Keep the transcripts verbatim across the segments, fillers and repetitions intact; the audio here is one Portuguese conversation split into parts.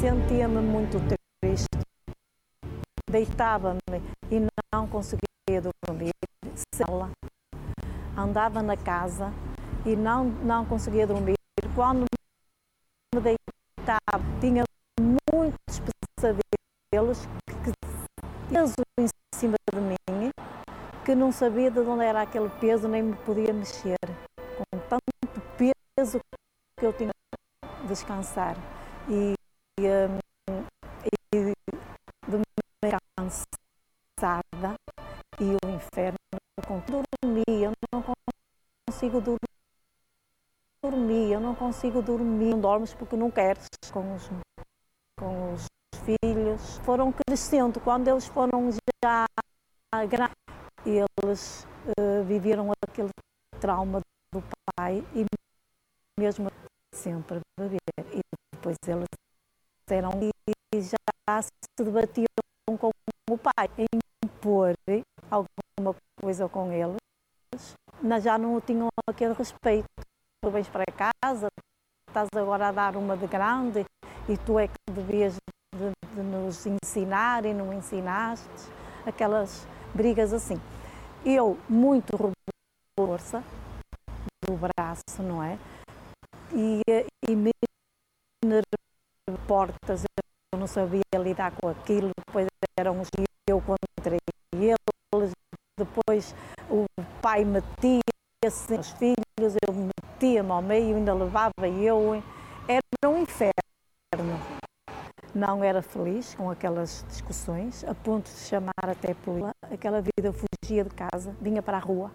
sentia-me muito triste, deitava-me e não conseguia dormir, andava na casa e não, não conseguia dormir. Quando me deitava, tinha muitos pesadelos que peso em cima de mim, que não sabia de onde era aquele peso, nem me podia mexer, com tanto peso que eu tinha que descansar. E, e, e de me cansada, e o inferno, com dormir, eu não consigo dormir, eu não consigo dormir, não dormes porque não queres, com os, com os filhos. Foram crescendo, quando eles foram já grandes, eles uh, viveram aquele trauma do pai e mesmo sempre beber. E depois eles eram e já se debatiam com o pai em impor alguma coisa com eles, mas já não tinham aquele respeito. Tu vens para casa, estás agora a dar uma de grande e tu é que devias de, de nos ensinar e não ensinaste, aquelas brigas assim. Eu, muito força do braço, não é? E, e me portas, eu não sabia lidar com aquilo, depois eram os eu contra eles, depois o pai metia-se nos filhos, eu metia-me ao meio, ainda levava eu, era um inferno. Não era feliz com aquelas discussões, a ponto de chamar até por ela. Aquela vida, eu fugia de casa, vinha para a rua.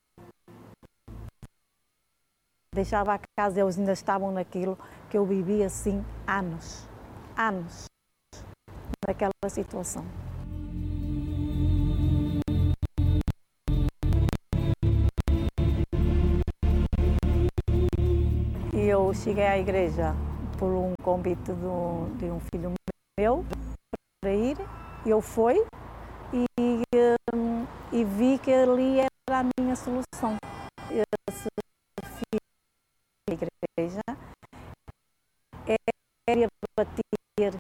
Deixava a casa, eles ainda estavam naquilo que eu vivia assim anos, anos, naquela situação. E eu cheguei à igreja por um convite de um, de um filho meu para ir, eu fui e, um, e vi que ali era a minha solução. Esse filho da igreja era bater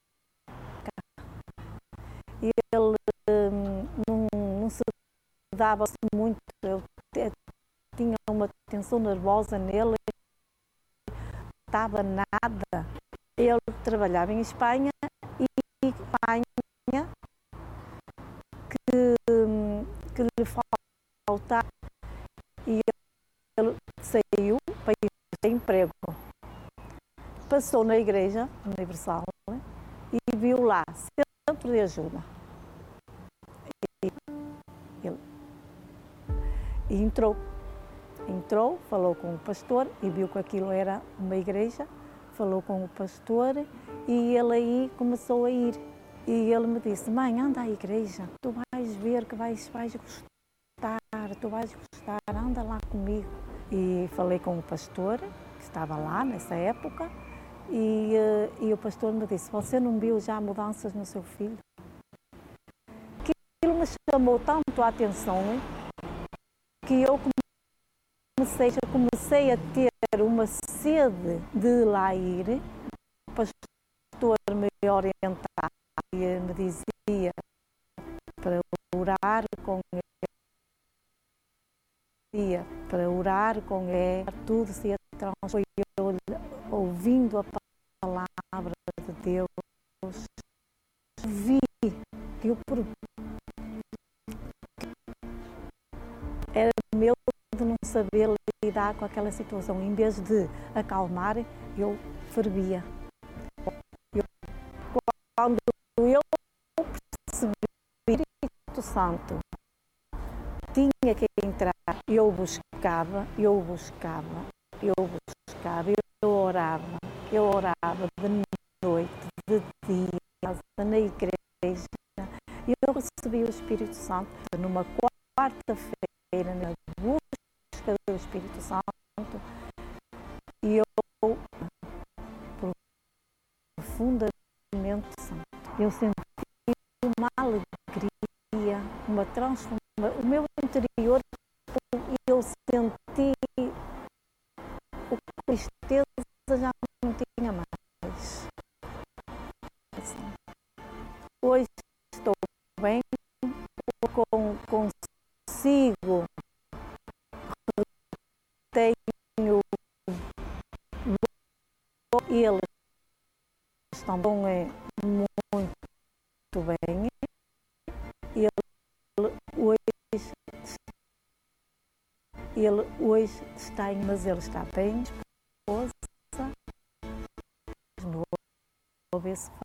e ele um, não, não se dava muito, eu tinha uma tensão nervosa nele, estava nada. Ele trabalhava em Espanha e Espanha que, que lhe faltava e ele saiu para ir sem emprego. Passou na Igreja Universal e viu lá centro de ajuda. E, ele, e entrou. Entrou, falou com o pastor e viu que aquilo era uma igreja, falou com o pastor e ele aí começou a ir. E ele me disse, mãe, anda à igreja, tu vais ver que vais, vais gostar, tu vais gostar, anda lá comigo. E falei com o pastor, que estava lá nessa época, e, e o pastor me disse, você não viu já mudanças no seu filho? Aquilo me chamou tanto a atenção, hein, que eu Comecei, comecei a ter uma sede de lá ir, o pastor me orientava e me dizia para orar com ele, para orar com ele, tudo se transformou, eu ouvindo a palavra de Deus, vi que eu era meu de não saber lidar com aquela situação. Em vez de acalmar, eu fervia. Eu, quando eu percebi que o Espírito Santo tinha que entrar, eu buscava, eu buscava, eu buscava, eu orava, eu orava de noite, de dia, na igreja. E eu recebi o Espírito Santo numa quarta-feira, na busca do Espírito Santo, e eu profundamente santo. Eu senti uma alegria, uma transformação. O meu interior, eu senti a tristeza já não tinha mais. eles estão muito bem. Ele hoje, ele hoje está em, mas ele está bem, esposa, no O B S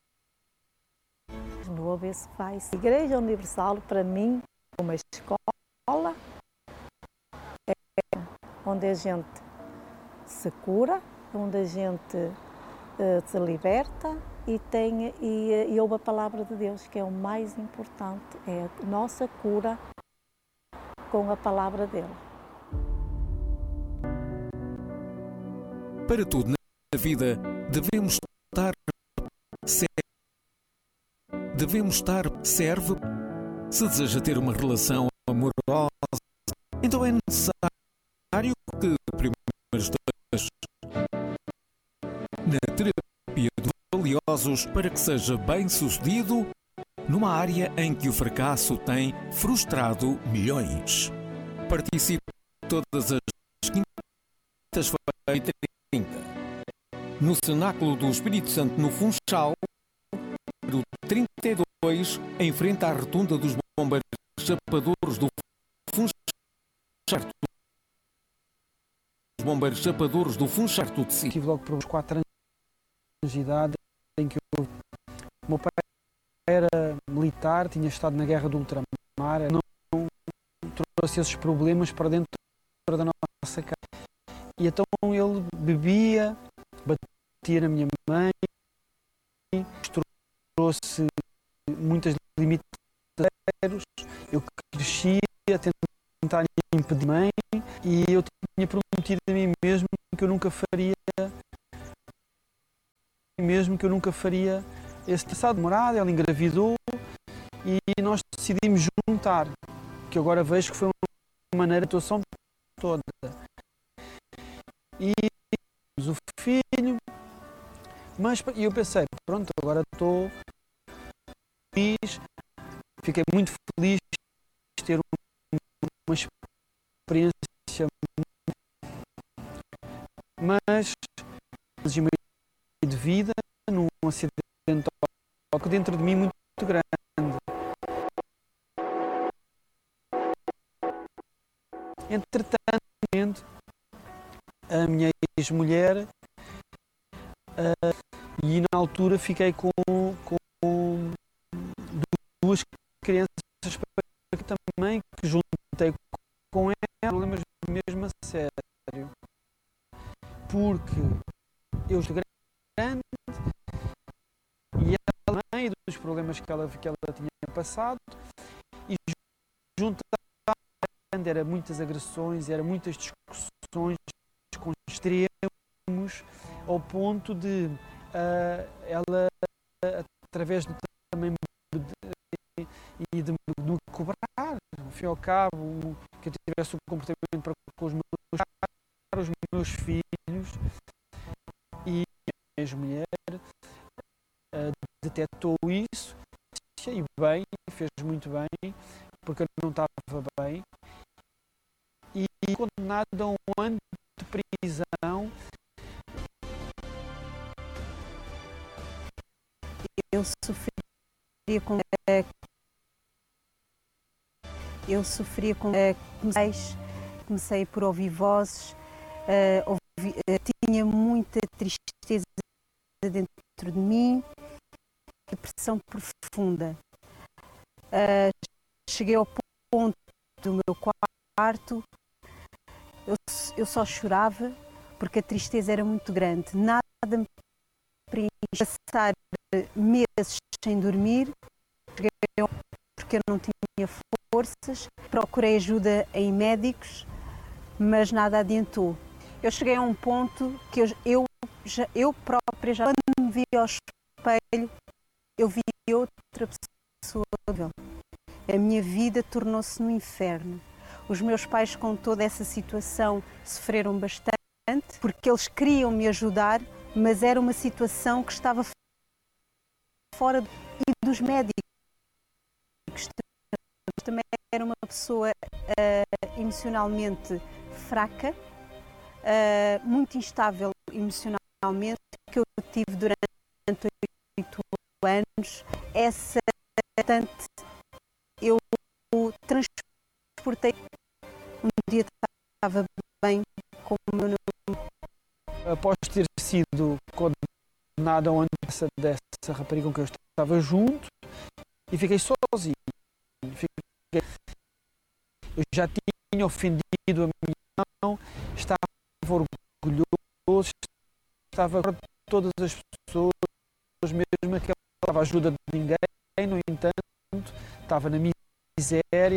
no O B S vai. A Igreja Universal, para mim, é uma escola, é onde a gente se cura, onde a gente uh, se liberta e, tem, e, e ouve a palavra de Deus, que é o mais importante, é a nossa cura com a palavra dele. Para tudo na vida, devemos estar certo. Devemos estar serve. Se deseja ter uma relação amorosa, então é necessário que primeiro esteja na terapia de valiosos para que seja bem sucedido numa área em que o fracasso tem frustrado milhões. Participe todas as quintas-feiras e trinta no Cenáculo do Espírito Santo no Funchal, do trinta e dois, em frente à rotunda dos bombeiros chapadores do Funchal. Os bombeiros chapadores do Funchal de Si. Tive logo por uns quatro anos de idade em que eu, o meu pai era militar, tinha estado na guerra do ultramar, não trouxe esses problemas para dentro da nossa casa. E então ele bebia, batia na minha mãe, trouxe muitas limitações. Eu cresci a tentar impedir a mãe e eu tinha prometido a mim mesmo que eu nunca faria mesmo que eu nunca faria esse passado morado. Ela engravidou e nós decidimos juntar, que agora vejo que foi uma maneira de atuação toda. E o filho, mas eu pensei, pronto, agora estou feliz, fiquei muito feliz de ter uma experiência, mas de vida num acidente dentro de mim muito grande. Entretanto, a minha ex-mulher, uh, e na altura fiquei com, com duas crianças também, que juntei com ela, problemas mesmo a sério. Porque eu estou grande e ela também, dos problemas que ela, que ela tinha passado, e junto à grande era muitas agressões, era muitas discussões com extremos, ao ponto de uh, ela, através de também de, e de, de me cobrar, ao fim e ao cabo, que eu tivesse um comportamento para com os meus, os meus filhos, e a ex-mulher uh, detectou isso, e bem, fez muito bem, porque eu não estava bem, e condenado a um ano de prisão. Eu sofria com eu sofria com comecei, comecei por ouvir vozes, uh, ouvi, uh, tinha muita tristeza dentro de mim, depressão profunda. Uh, cheguei ao ponto do meu quarto, eu, eu só chorava porque a tristeza era muito grande, nada me preenchia. Passar meses sem dormir, porque eu não tinha forças, procurei ajuda em médicos, mas nada adiantou. Eu cheguei a um ponto que eu, eu, já, eu própria, já quando me vi ao espelho, eu vi outra pessoa. A minha vida tornou-se no inferno. Os meus pais, com toda essa situação, sofreram bastante, porque eles queriam me ajudar, mas era uma situação que estava fora do, e dos médicos. Também era uma pessoa uh, emocionalmente fraca, uh, muito instável emocionalmente. profissionalmente, que eu tive durante oito anos, essa tanto eu transportei. Um dia estava bem com o meu nome. Após ter sido condenada a uma dessa, dessa rapariga com quem eu estava junto, e fiquei sozinho. Fiquei... Eu já tinha ofendido a minha irmã, estava orgulhoso, estava com todas as pessoas, mesmo que ela não estava à ajuda de ninguém, no entanto, estava na miséria.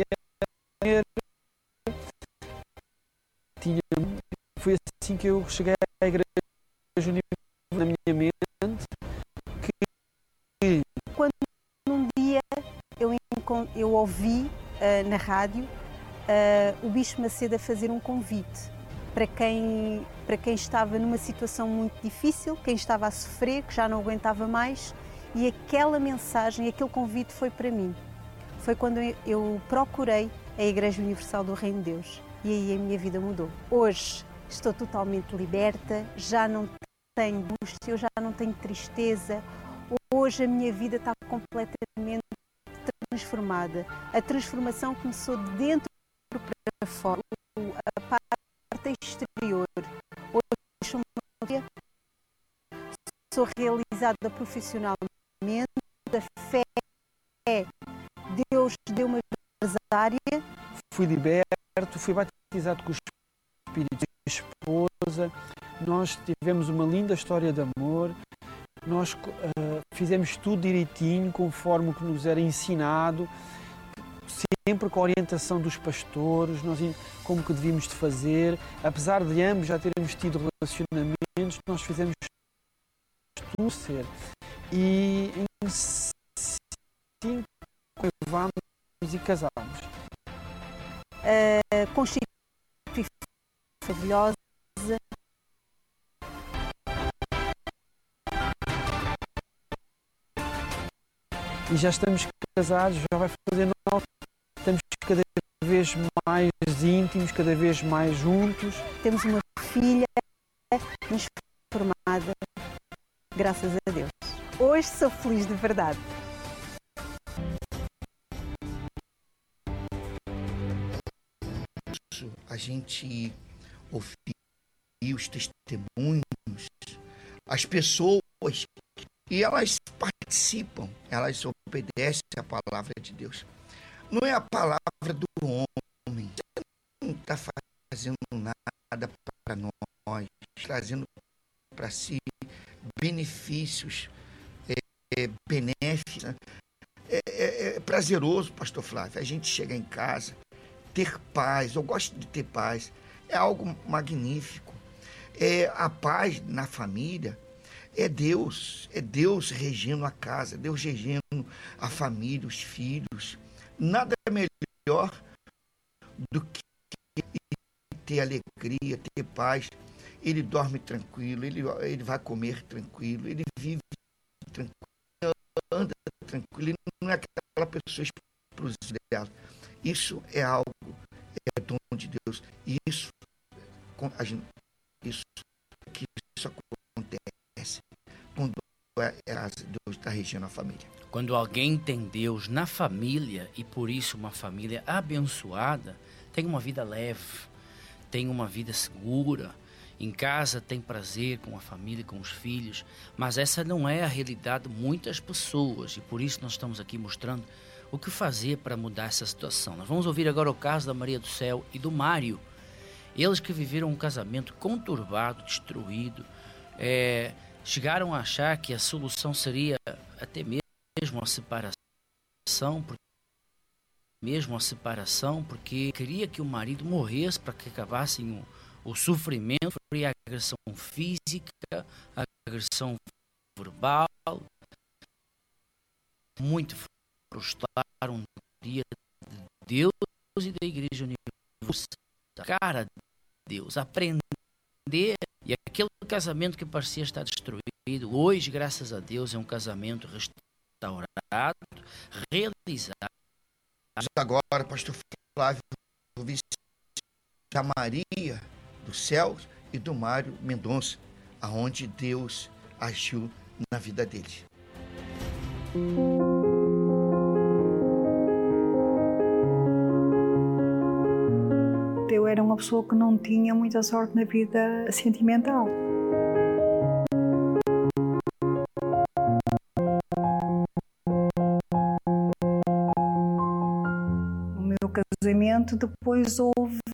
Tinha... Foi assim que eu cheguei à Igreja Universal na minha mente. Que... Quando um dia eu, eu ouvi uh, na rádio uh, o Bispo Macedo a fazer um convite para quem, para quem estava numa situação muito difícil, quem estava a sofrer, que já não aguentava mais, e aquela mensagem, aquele convite foi para mim. Foi quando eu, eu procurei a Igreja Universal do Reino de Deus e aí a minha vida mudou. Hoje estou totalmente liberta, já não tenho angústia, eu já não tenho tristeza. Hoje a minha vida está completamente transformada. A transformação começou de dentro para fora, a parte exterior. Hoje sou, uma... sou realizada profissionalmente, a fé, Deus deu-me a área. Fui liberto, fui batizado com o Espírito de esposa, nós tivemos uma linda história de amor, nós uh, fizemos tudo direitinho, conforme o que nos era ensinado, sempre com a orientação dos pastores, nós, como que devíamos de fazer. Apesar de ambos já termos tido relacionamentos, nós fizemos tudo ser. E assim vamos e casámos. Uh, Constituição fabulosa. E já estamos casados, já vai fazer nove. Estamos cada vez mais íntimos, cada vez mais juntos. Temos uma filha transformada, graças a Deus. Hoje sou feliz de verdade. A gente ouvir os testemunhos, as pessoas, e elas participam, elas obedecem a palavra de Deus. Não é a palavra do homem. Você não está fazendo nada para nós, trazendo para si benefícios é, é, benéficos. É, é, é prazeroso, pastor Flávio, a gente chega em casa, ter paz. Eu gosto de ter paz. É algo magnífico. É a paz na família. É Deus, é Deus regindo a casa, Deus regindo a família, os filhos. Nada é melhor do que ter alegria, ter paz. Ele dorme tranquilo, ele, ele vai comer tranquilo, ele vive tranquilo, anda tranquilo, ele não é aquela pessoa explosiva dela. Isso é algo, é dom de Deus. E isso, isso, que isso acontece quando Deus está regindo a família. Quando alguém tem Deus na família, e por isso uma família abençoada, tem uma vida leve, tem uma vida segura, em casa tem prazer com a família, com os filhos, mas essa não é a realidade de muitas pessoas, e por isso nós estamos aqui mostrando o que fazer para mudar essa situação. Nós vamos ouvir agora o caso da Maria do Céu e do Mário, eles que viveram um casamento conturbado, destruído, é, chegaram a achar que a solução seria até mesmo a separação, mesmo a separação, porque queria que o marido morresse para que acabassem o, o sofrimento, e a agressão física, a agressão verbal, muito frustraram no dia de Deus e da Igreja Universal. Cara, Deus, aprender, e aquele casamento que parecia estar destruído, hoje, graças a Deus, é um casamento restaurado, realizado. Agora, pastor Flávio, ouvi a Maria do Céu e do Mário Mendonça. aonde Deus agiu na vida dele. Eu era uma pessoa que não tinha muita sorte na vida sentimental. No meu casamento, depois houve